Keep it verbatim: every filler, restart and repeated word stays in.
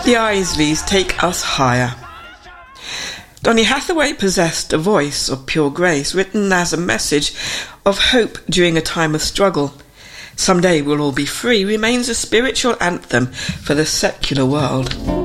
The Isleys take us higher. Donny Hathaway possessed a voice of pure grace, written as a message of hope during a time of struggle. Someday we'll all be free remains a spiritual anthem for the secular world.